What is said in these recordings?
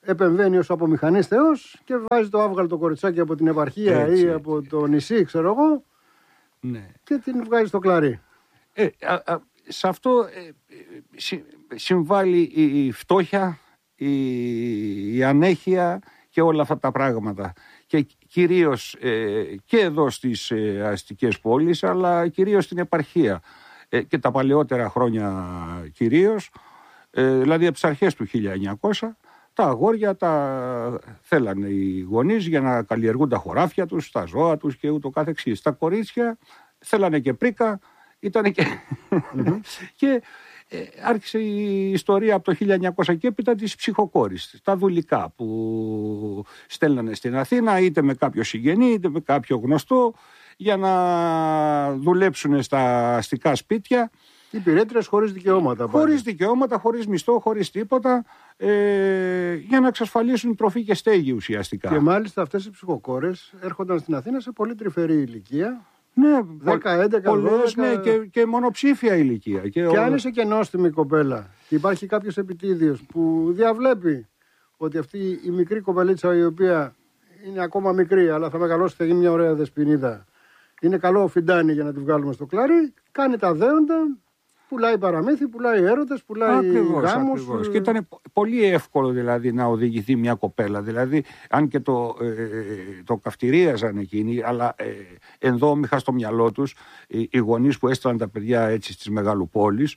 επεμβαίνει ως απομηχανής θεός και βάζει το άβγαλτο κοριτσάκι από την επαρχία ή από το νησί, ξέρω εγώ, και την βγάζει στο κλαρί. Σε αυτό συμβάλλει η φτώχεια, η ανέχεια και όλα αυτά τα πράγματα. Και κυρίως και εδώ στις αστικές πόλεις, αλλά κυρίως στην επαρχία. Και τα παλαιότερα χρόνια κυρίως, δηλαδή από τις αρχές του 1900, τα αγόρια τα θέλανε οι γονείς για να καλλιεργούν τα χωράφια τους, τα ζώα τους και ούτω καθεξής. Τα κορίτσια θέλανε και πρίκα, ήτανε και... και άρχισε η ιστορία από το 1900 και έπειτα της ψυχοκόρης, τα δουλικά που στέλνανε στην Αθήνα, είτε με κάποιο συγγενή είτε με κάποιο γνωστό, για να δουλέψουν στα αστικά σπίτια. Υπηρέτριες χωρίς δικαιώματα. Χωρίς δικαιώματα, χωρίς μισθό, χωρίς τίποτα, για να εξασφαλίσουν τροφή και στέγη ουσιαστικά. Και μάλιστα αυτές οι ψυχοκόρες έρχονταν στην Αθήνα σε πολύ τρυφερή ηλικία. Ναι, 10, 11, πολλές, 12... ναι, και μονοψήφια ηλικία. Και αν είσαι και νόστιμη κοπέλα και υπάρχει κάποιος επιτίδιος που διαβλέπει ότι αυτή η μικρή κοπελίτσα, η οποία είναι ακόμα μικρή αλλά θα μεγαλώσει, θα γίνει μια ωραία δεσποινίδα, είναι καλό φιντάνι για να τη βγάλουμε στο κλαρί, κάνει τα δέοντα, πουλάει παραμύθι, πουλάει έρωτες, πουλάει γάμους. Και ήταν πολύ εύκολο δηλαδή να οδηγηθεί μια κοπέλα. Δηλαδή, αν και το καυτηρίαζαν εκείνοι, αλλά ενδόμηχα στο μυαλό τους οι γονείς που έστελναν τα παιδιά έτσι στις μεγαλοπόλεις,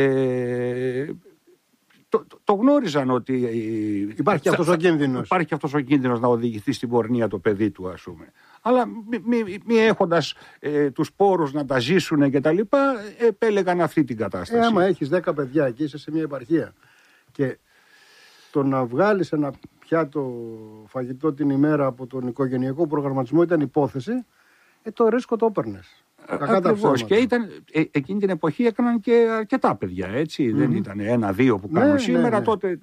το γνώριζαν ότι υπάρχει αυτός ο κίνδυνος. Υπάρχει αυτός ο κίνδυνος να οδηγηθεί στην πορνεία το παιδί του, ας πούμε. Αλλά μη έχοντας τους πόρους να τα ζήσουν και τα λοιπά, επέλεγαν αυτή την κατάσταση. Άμα έχεις 10 παιδιά και είσαι σε μια επαρχία και το να βγάλεις ένα πιάτο φαγητό την ημέρα από τον οικογενειακό προγραμματισμό ήταν υπόθεση, το ρίσκο το έπαιρνες. Ακριβώς. Και εκείνη την εποχή έκαναν και αρκετά παιδιά, έτσι. Δεν ήταν 1-2 που κάνουν σήμερα. Τότε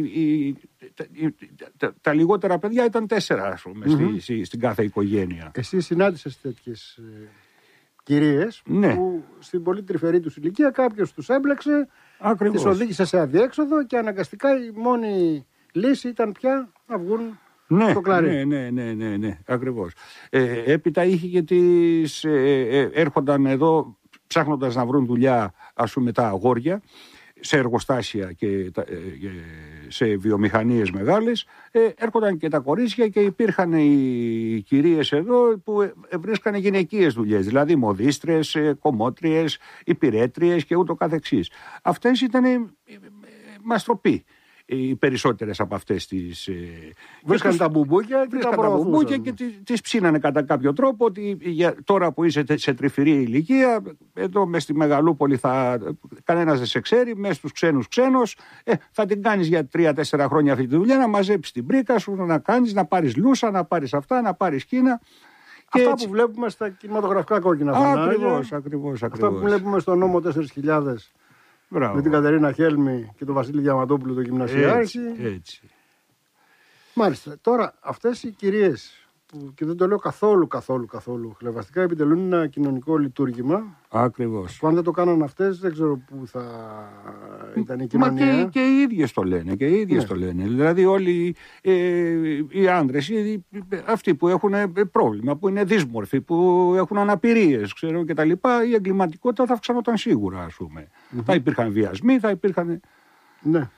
τα λιγότερα παιδιά ήταν 4, ας πούμε, στην κάθε οικογένεια. Εσύ συνάντησες τέτοιες κυρίες που στην πολύ τρυφερή τους ηλικία κάποιος τους έμπλεξε, τις οδήγησε σε αδιέξοδο και αναγκαστικά η μόνη λύση ήταν πια να βγουν στο κλαρί. Ναι, ακριβώς. Έπειτα είχε και έρχονταν εδώ ψάχνοντας να βρουν δουλειά, ας πούμε, τα αγόρια σε εργοστάσια και σε βιομηχανίες μεγάλες, έρχονταν και τα κορίτσια και υπήρχαν οι κυρίες εδώ που βρίσκανε γυναικείες δουλειές, δηλαδή μοδίστρες, κομμότριες, υπηρέτριες και ούτω καθεξής. Αυτές ήταν μαστροποί. Οι περισσότερες από αυτές τις... Βρίσκαν τα μπουμπούκια και τις ψήνανε κατά κάποιο τρόπο, ότι τώρα που είσαι σε τρυφερή ηλικία, εδώ μες στη Μεγαλούπολη κανένας δεν σε ξέρει, μες στους ξένους, θα την κάνεις για 3-4 χρόνια αυτή τη δουλειά, να μαζέψεις την πρίκα σου, να κάνεις, να πάρεις λούσα, να πάρεις αυτά, να πάρεις κίνα. Αυτά που βλέπουμε στα κινηματογραφικά κόκκινα φανάρια. Ακριβώς. Αυτά που βλέπουμε στο νόμο 4.000. Μπράβο. Με την Κατερίνα Χέλμη και τον Βασίλη Διαμαντόπουλο, το γυμνασιάρχη. Έτσι. Μάλιστα. Τώρα αυτές οι κυρίες που, και δεν το λέω καθόλου χλευαστικά, επιτελούν ένα κοινωνικό λειτουργήμα. Ακριβώς. Που αν δεν το κάναν αυτές, δεν ξέρω πού θα ήταν η κοινωνία. Μα και οι ίδιες το λένε. Το λένε. Δηλαδή όλοι οι άντρες, αυτοί που έχουν πρόβλημα, που είναι δύσμορφοι, που έχουν αναπηρίες, ξέρω και τα λοιπά, η εγκληματικότητα θα αυξανόταν σίγουρα, ας πούμε. Θα υπήρχαν βιασμοί, θα υπήρχαν... Ναι.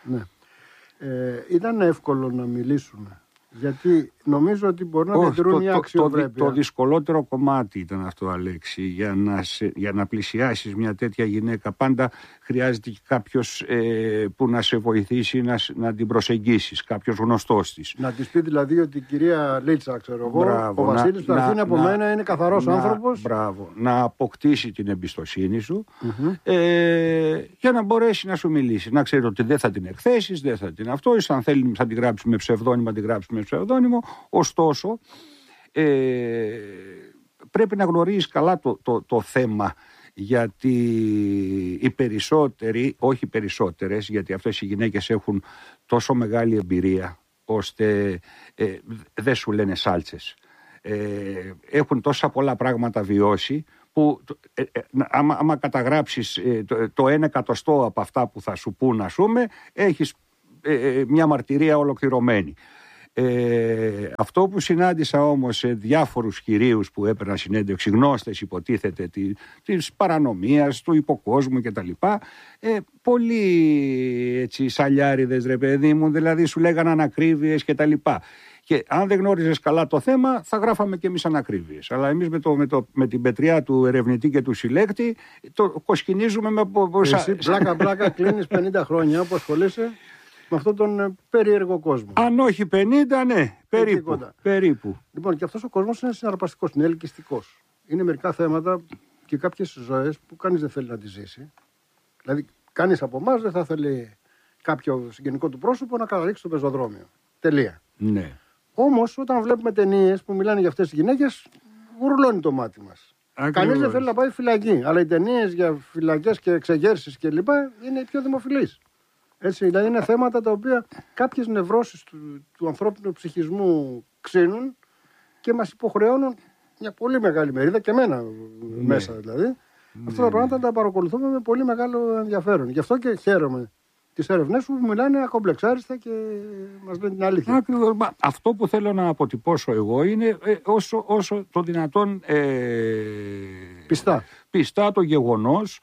Ήταν εύκολο να μιλήσουμε. Γιατί νομίζω ότι μπορεί να διατηρούν μια αξιοπρέπεια. Το δυσκολότερο κομμάτι ήταν αυτό, Αλέξη. Για να πλησιάσεις μια τέτοια γυναίκα, πάντα χρειάζεται κάποιος που να σε βοηθήσει να την προσεγγίσεις, κάποιος γνωστός της. Να της πει δηλαδή ότι η κυρία Λίτσα, ξέρω εγώ, ο Βασίλης που θα από μένα είναι καθαρός άνθρωπος. Μπράβο. Να αποκτήσει την εμπιστοσύνη σου για να μπορέσει να σου μιλήσει. Να ξέρει ότι δεν θα την εκθέσεις, δεν θα την αυτό, αν θέλει θα την γράψει με ψευδόνυμο, την γράψει με ψευδόνυμο. Ωστόσο, πρέπει να γνωρίζεις καλά το θέμα, γιατί οι περισσότεροι, όχι περισσότερες, γιατί αυτές οι γυναίκες έχουν τόσο μεγάλη εμπειρία ώστε δεν σου λένε σάλτσες. Έχουν τόσα πολλά πράγματα βιώσει που άμα καταγράψεις το 1/100 από αυτά που θα σου πούν, ας πούμε, έχεις μια μαρτυρία ολοκληρωμένη. Αυτό που συνάντησα όμως σε διάφορους κυρίους που έπαιρναν συνέντευξη, γνώστες υποτίθεται της παρανομίας, του υποκόσμου κτλ. Πολύ έτσι σαλιάριδες, ρε παιδί μου, δηλαδή σου λέγανε ανακρίβειες κτλ. Και αν δεν γνώριζες καλά το θέμα, θα γράφαμε και εμείς ανακρίβειες. Αλλά εμείς με την πετριά του ερευνητή και του συλλέκτη το κοσκινίζουμε με... Εσύ πλάκα κλείνεις 50 χρόνια που ασχολείσαι με αυτόν τον περίεργο κόσμο. Αν όχι 50, ναι, περίπου. Λοιπόν, και αυτός ο κόσμος είναι συναρπαστικός, είναι ελκυστικός. Είναι μερικά θέματα και κάποιες ζωές που κανείς δεν θέλει να τις ζήσει. Δηλαδή, κανείς από εμάς δεν θα θέλει κάποιο συγγενικό του πρόσωπο να καταλήξει στο πεζοδρόμιο. Τελεία. Ναι. Όμως, όταν βλέπουμε ταινίες που μιλάνε για αυτές τις γυναίκες, γουρλώνει το μάτι μας. Κανείς δεν θέλει να πάει φυλακή. Αλλά οι ταινίες για φυλακές και εξεγέρσεις κλπ. Είναι οι πιο δημοφιλείς. Έτσι, δηλαδή είναι θέματα τα οποία κάποιες νευρώσεις του ανθρώπινου ψυχισμού ξύνουν και μας υποχρεώνουν μια πολύ μεγάλη μερίδα, και εμένα μέσα δηλαδή. Αυτά τα πράγματα τα παρακολουθούμε με πολύ μεγάλο ενδιαφέρον. Γι' αυτό και χαίρομαι τις έρευνές που μιλάνε ακομπλεξάριστα και μας λένε την αλήθεια. Ακριβώς. Αυτό που θέλω να αποτυπώσω εγώ είναι όσο το δυνατόν πιστά το γεγονός,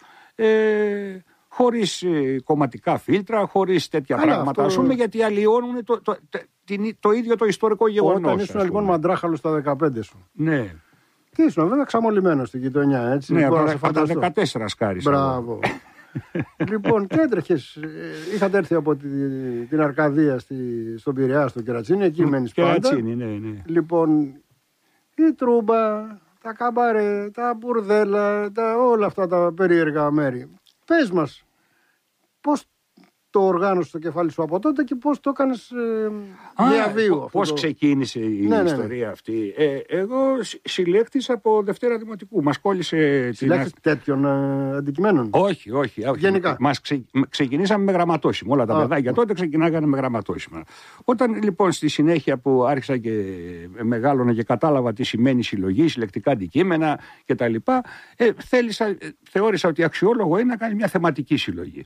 χωρίς κομματικά φίλτρα, χωρίς τέτοια πράγματα, ας πούμε, γιατί αλλοιώνουν το ίδιο το ιστορικό γεγονός. Όταν ήσουν λοιπόν μαντράχαλος στα 15 σου. Ναι. Και ήσουν βέβαια ξαμολυμένος στην γειτονιά, έτσι. Ναι, από τα 14 σκάρισα. Μπράβο. Λοιπόν, και έτρεχες. Είχατε έρθει από την Αρκαδία στον Πειραιά, στο Κερατσίνι, εκεί μένεις πάντα. Κερατσίνι, ναι. Λοιπόν, η Τρούμπα, τα καμπαρέ, τα μπουρδέλα, όλα αυτά τα περίεργα μέρη. Πες μας, πώς το οργάνωσες στο κεφάλι σου από τότε και πώς το έκανες διαβίου? Πώς ξεκίνησε η ιστορία αυτή? Εγώ συλλέκτης από Δευτέρα Δημοτικού. Μας κόλλησε... Συλλέκτης τέτοιων αντικειμένων? Όχι. Γενικά. Ξεκινήσαμε με γραμματόσημα. Όλα τα παιδάκια τότε ξεκινάγανε με γραμματόσημα. Όταν λοιπόν στη συνέχεια που άρχισα και μεγάλωνα και κατάλαβα τι σημαίνει συλλογή, συλλεκτικά αντικείμενα κτλ., θεώρησα ότι αξιόλογο είναι να κάνει μια θεματική συλλογή.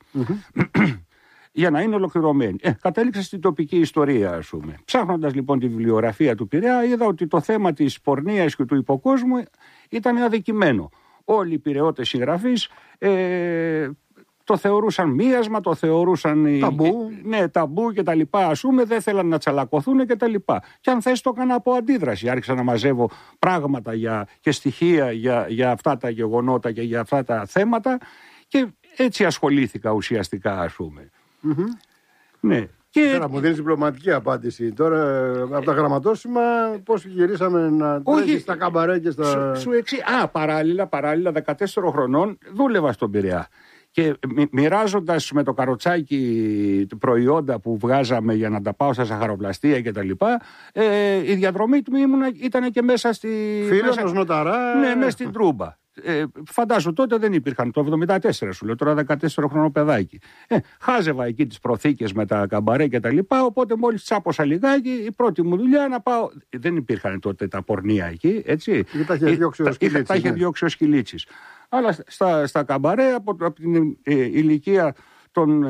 Για να είναι ολοκληρωμένη. Κατέληξα στην τοπική ιστορία, ας πούμε. Ψάχνοντας λοιπόν τη βιβλιογραφία του Πειραιά, είδα ότι το θέμα της πορνείας και του υποκόσμου ήταν αδικημένο. Όλοι οι Πειραιώτες συγγραφείς το θεωρούσαν μίασμα, το θεωρούσαν ταμπού και τα λοιπά, ας πούμε, δεν θέλαν να τσαλακωθούν και τα λοιπά. Και αν θες το έκανα από αντίδραση. Άρχισα να μαζεύω πράγματα και στοιχεία για αυτά τα γεγονότα και για αυτά τα θέματα και έτσι ασχολήθηκα ουσιαστικά, ας πούμε. Ναι. Τώρα μου δίνεις διπλωματική απάντηση. Τώρα από τα γραμματόσημα πώς γυρίσαμε να τρέχεις στα καμπαρέ και στα... Παράλληλα 14 χρονών δούλευα στον Πειραιά. Και μοιράζοντας με το καροτσάκι προϊόντα που βγάζαμε για να τα πάω στα ζαχαροπλαστεία και τα λοιπά, η διαδρομή του ήταν και μέσα στη... Φίλος νοταρά... Ναι, μέσα στην Τρούμπα. Φαντάζομαι τότε δεν υπήρχαν, το 74 σου λέω, τώρα 14 χρονών παιδάκι. Χάζευα εκεί τις προθήκες με τα καμπαρέ και τα λοιπά, οπότε μόλις τσάποσα λιγάκι, η πρώτη μου δουλειά να πάω... Δεν υπήρχαν τότε τα πορνεία εκεί, έτσι. Τα είχε διώξει ο Σκυλίτσης. Αλλά στα καμπαρέ από την ηλικία των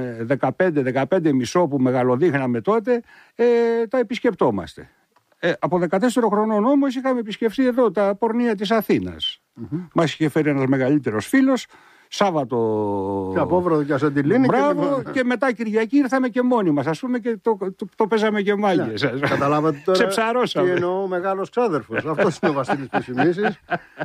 15 μισό που μεγαλοδείχναμε τότε, τα επισκεπτόμαστε. Από 14 χρονών όμως είχαμε επισκεφθεί εδώ τα πορνεία της Αθήνας. Μας είχε φέρει ένας μεγαλύτερος φίλος, Σάββατο... Και Απόβροδο και Ασαντιλίνη. Μπράβο, και μετά Κυριακή ήρθαμε και μόνοι μας, ας πούμε, και το παίζαμε και μάγκες. Καταλάβατε τώρα ξεψαρώσαμε. Τι εννοώ μεγάλος ξάδερφος. Αυτός είναι ο Βασίλης Πισημίσης.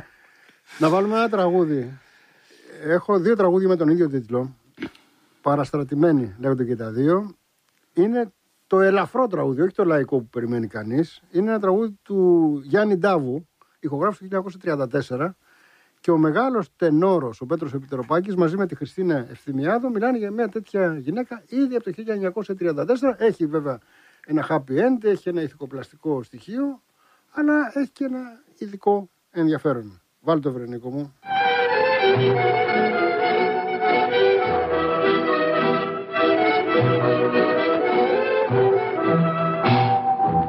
Να βάλουμε ένα τραγούδι. Έχω 2 τραγούδια με τον ίδιο τίτλο. Παραστρατημένοι λέγονται και τα 2. Είναι το ελαφρό τραγούδι, όχι το λαϊκό που περιμένει κανείς. Είναι ένα τραγούδι του Γιάννη Ντάβου, ηχογράφηση του 1934, και ο μεγάλος τενόρος, ο Πέτρος Επιτεροπάκης, μαζί με τη Χριστίνα Ευθυμιάδο, μιλάνε για μια τέτοια γυναίκα ήδη από το 1934. Έχει βέβαια ένα happy end, έχει ένα ηθικοπλαστικό στοιχείο, αλλά έχει και ένα ειδικό ενδιαφέρον. Βάλτε το, Βρενίκο μου.